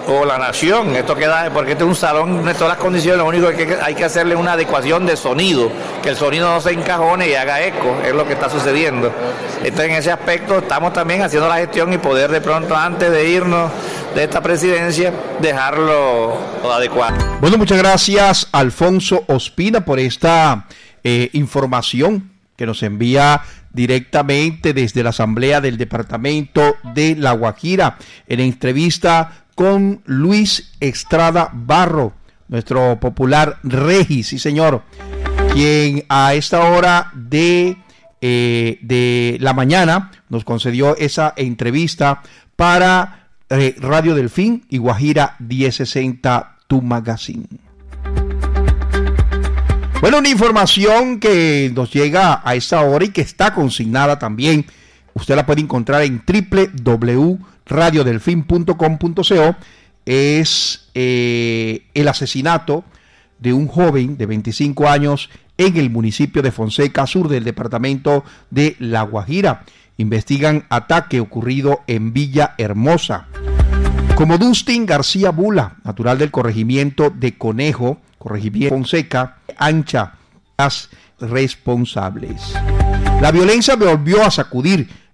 o La Nación. Esto queda, porque este es un salón de todas las condiciones, lo único que hay que hacerle una adecuación de sonido, que el sonido no se encajone y haga eco, es lo que está sucediendo. Entonces en ese aspecto estamos también haciendo la gestión y poder de pronto antes de irnos de esta presidencia dejarlo adecuado. Bueno, muchas gracias Alfonso Ospina por esta información que nos envía directamente desde la Asamblea del Departamento de La Guajira, en entrevista con Luis Estrada Barro, nuestro popular Regi, sí señor, quien a esta hora de la mañana nos concedió esa entrevista para Radio Delfín y Guajira 1060 Tu Magazine. Bueno, una información que nos llega a esta hora y que está consignada también, usted la puede encontrar en www.radiodelfin.com.co, es el asesinato de un joven de 25 años en el municipio de Fonseca, sur del departamento de La Guajira. Investigan ataque ocurrido en Villa Hermosa. Como Dustin García Bula, natural del corregimiento de Conejo, corregimiento Fonseca, ancha las responsables. La violencia volvió a sacudir